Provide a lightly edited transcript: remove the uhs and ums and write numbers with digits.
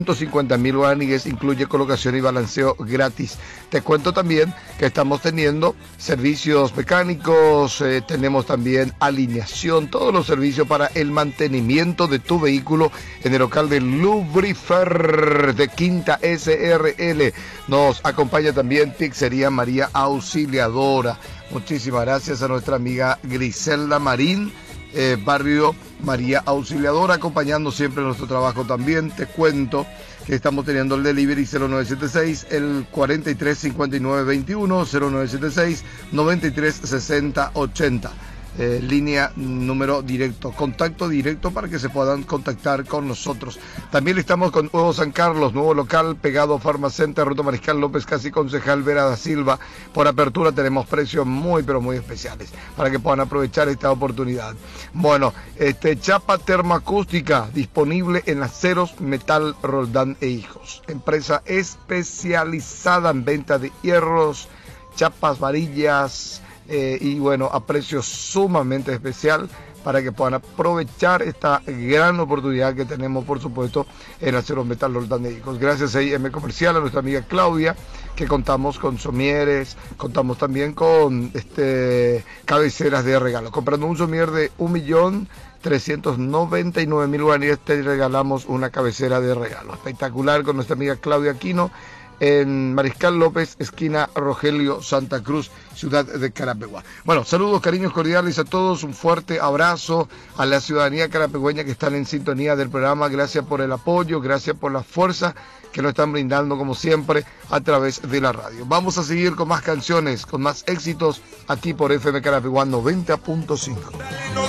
150.000 guaraníes, incluye colocación y balanceo gratis. Te cuento también que estamos teniendo servicios mecánicos, tenemos también alineación, todos los servicios para el mantenimiento de tu vehículo en el local de Lubrifer de Quinta SRL. Nos acompaña también Pizzería María Auxiliadora. Muchísimas gracias a nuestra amiga Griselda Marín, barrio María Auxiliadora, acompañando siempre nuestro trabajo también. Te cuento que estamos teniendo el delivery 0976, el 435921, 0976 936080. Línea número directo, contacto directo para que se puedan contactar con nosotros. También estamos con Nuevo San Carlos, nuevo local pegado a Farmacenter, Ruta Mariscal López, casi Concejal Vera da Silva. Por apertura tenemos precios muy pero muy especiales para que puedan aprovechar esta oportunidad. Bueno, chapa termoacústica disponible en Aceros Metal Roldán e Hijos, empresa especializada en venta de hierros, chapas, varillas, y bueno, a precio sumamente especial para que puedan aprovechar esta gran oportunidad que tenemos, por supuesto, en Aceros Metal Roldán de Hijos. Gracias a IM Comercial, a nuestra amiga Claudia, que contamos con somieres, contamos también con cabeceras de regalo. Comprando un somier de 1.399.000 guaraníes, te regalamos una cabecera de regalo. Espectacular, con nuestra amiga Claudia Aquino, en Mariscal López, esquina Rogelio Santa Cruz, ciudad de Carapeguá. Bueno, saludos, cariños cordiales a todos, un fuerte abrazo a la ciudadanía carapegüeña que están en sintonía del programa. Gracias por el apoyo, gracias por la fuerza que nos están brindando como siempre a través de la radio. Vamos a seguir con más canciones, con más éxitos aquí por FM Carapeguá 90.5.